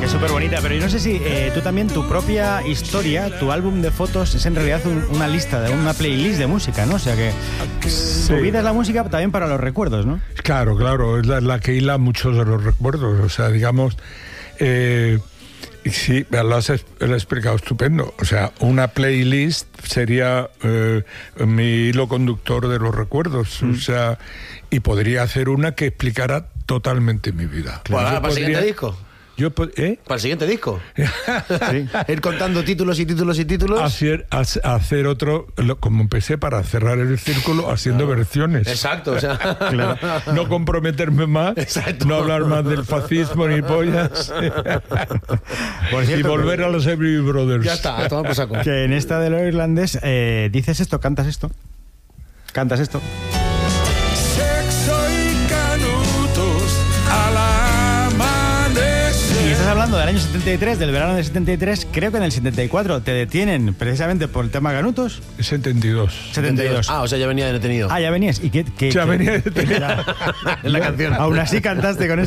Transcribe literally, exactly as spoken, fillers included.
Es súper bonita, pero yo no sé si eh, tú también, tu propia historia, tu álbum de fotos es en realidad un, una lista, de una playlist de música, ¿no? O sea que Sí. tu vida es la música también para los recuerdos, ¿no? Claro, claro, es la, la que hila muchos de los recuerdos. O sea, digamos, eh, sí, lo has, lo has explicado estupendo. O sea, una playlist sería eh, mi hilo conductor de los recuerdos. Mm. O sea, y podría hacer una que explicara totalmente mi vida. Claro. ¿Para, ¿Para el siguiente disco? Yo, ¿eh? ¿Para el siguiente disco? Sí. Ir contando títulos y títulos y títulos. Hacer, hacer otro, como empecé, para cerrar el círculo, haciendo claro. versiones. Exacto, o sea. Claro. No comprometerme más, exacto. No hablar más del fascismo ni pollas. Por cierto, y volver pero... a los Everly Brothers. Ya está, toma por saco. Que en esta de lo irlandés eh, dices esto, cantas esto. Cantas esto. Sexo y canutos a la Y estás hablando del año setenta y tres, del verano del setenta y tres, creo que en el setenta y cuatro te detienen precisamente por el tema Ganutos. setenta y dos. setenta y dos. Ah, o sea, ya venía detenido. Ah, ya venías. ¿Y qué, qué, ya qué? venía detenido. En la canción. Aún así cantaste con eso.